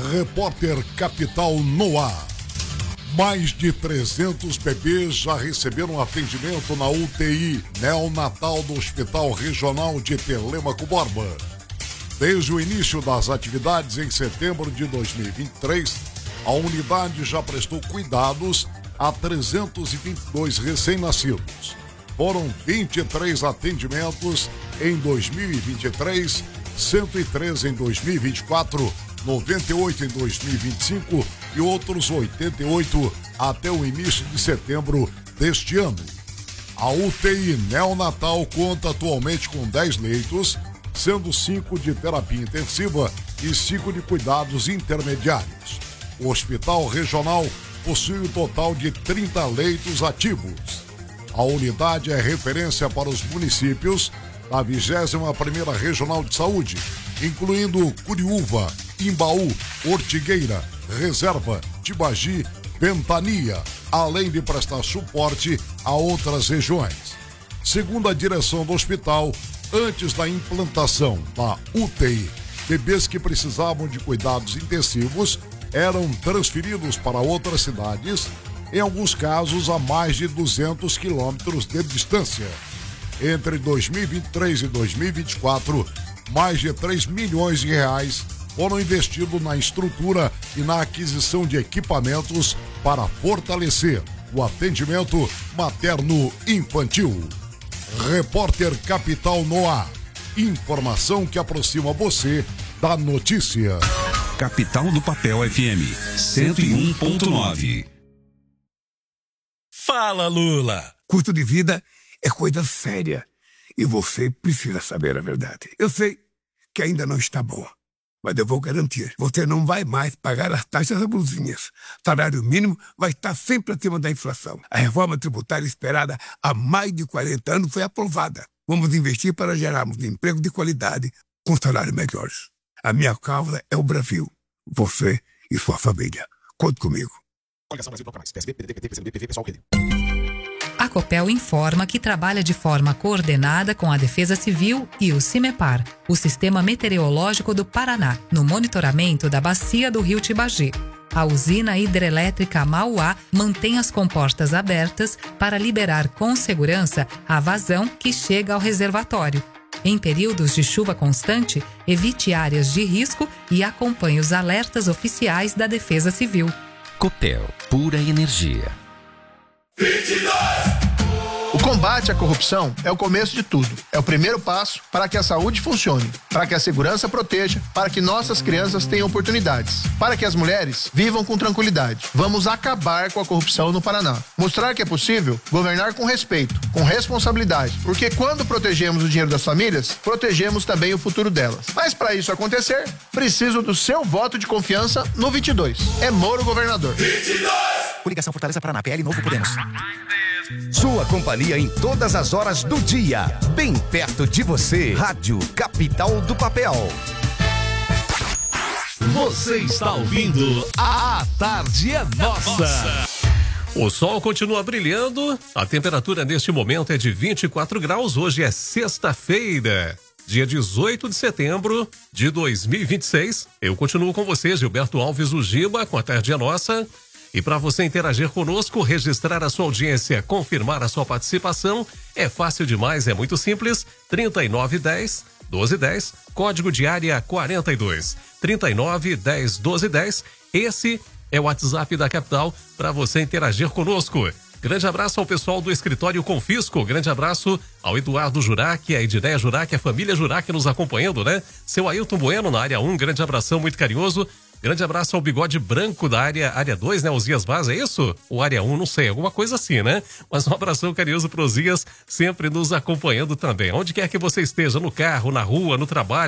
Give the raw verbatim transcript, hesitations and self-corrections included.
Repórter Capital no ar. Mais de trezentos bebês já receberam atendimento na U T I neonatal do Hospital Regional de Telêmaco Borba. Desde o início das atividades em setembro de dois mil e vinte e três, a unidade já prestou cuidados a trezentos e vinte e dois recém-nascidos. Foram vinte e três atendimentos em dois mil e vinte e três, cento e treze em dois mil e vinte e quatro, noventa e oito em dois mil e vinte e cinco e outros oitenta e oito até o início de setembro deste ano. A U T I neonatal conta atualmente com dez leitos, sendo cinco de terapia intensiva e cinco de cuidados intermediários. O Hospital Regional possui um total de trinta leitos ativos. A unidade é referência para os municípios da vigésima primeira Regional de Saúde, incluindo Curiúva, Imbaú, Ortigueira, Reserva, Tibagi, Ventania, além de prestar suporte a outras regiões. Segundo a direção do hospital, antes da implantação da U T I, bebês que precisavam de cuidados intensivos eram transferidos para outras cidades, em alguns casos a mais de duzentos quilômetros de distância. Entre dois mil e vinte e três e dois mil e vinte e quatro, mais de três milhões de reais foram investidos na estrutura e na aquisição de equipamentos para fortalecer o atendimento materno-infantil. Repórter Capital no ar. Informação que aproxima você da notícia. Capital do Papel F M, cento e um ponto nove. Fala, Lula! Custo de vida é coisa séria e você precisa saber a verdade. Eu sei que ainda não está bom, mas eu vou garantir, você não vai mais pagar as taxas abusivas. Salário mínimo vai estar sempre acima da inflação. A reforma tributária esperada há mais de quarenta anos foi aprovada. Vamos investir para gerarmos emprego de qualidade com salários melhores. A minha causa é o Brasil, você e sua família. Conte comigo. Coligação Brasil Troca Mais, P S B, P D T, P C M D, P V, Pessoal, P D. A Copel informa que trabalha de forma coordenada com a Defesa Civil e o CIMEPAR, o Sistema Meteorológico do Paraná, no monitoramento da bacia do Rio Tibagi. A usina hidrelétrica Mauá mantém as comportas abertas para liberar com segurança a vazão que chega ao reservatório. Em períodos de chuva constante, evite áreas de risco e acompanhe os alertas oficiais da Defesa Civil. Copel, pura energia. vinte e dois O combate à corrupção é o começo de tudo. É o primeiro passo para que a saúde funcione, para que a segurança proteja, para que nossas crianças tenham oportunidades, para que as mulheres vivam com tranquilidade. Vamos acabar com a corrupção no Paraná. Mostrar que é possível governar com respeito, com responsabilidade, porque quando protegemos o dinheiro das famílias, protegemos também o futuro delas. Mas para isso acontecer, preciso do seu voto de confiança no vinte e dois. É Moro governador. vinte e dois Coligação Fortaleza Paraná, P L Novo Podemos. Sua companhia em todas as horas do dia, bem perto de você. Rádio Capital do Papel. Você está ouvindo A Tarde é Nossa. O sol continua brilhando, a temperatura neste momento é de vinte e quatro graus, hoje é sexta-feira, dia dezoito de setembro de dois mil e vinte e seis. Eu continuo com você, Gilberto Alves, o Giba, com A Tarde é Nossa. E para você interagir conosco, registrar a sua audiência, confirmar a sua participação, é fácil demais, é muito simples. trinta e nove dez, doze dez, código de área quarenta e dois. trinta e nove dez, doze dez, esse é o WhatsApp da capital para você interagir conosco. Grande abraço ao pessoal do Escritório Confisco, grande abraço ao Eduardo Jurac, a Edneia Jurac, a família Jurac nos acompanhando, né? Seu Ailton Bueno na área um, grande abração, muito carinhoso. Grande abraço ao Bigode Branco da área, área dois, né? Osias Vaz, é isso? Ou área um, não sei, alguma coisa assim, né? Mas um abração carinhoso pro Osias, sempre nos acompanhando também. Onde quer que você esteja, no carro, na rua, no trabalho.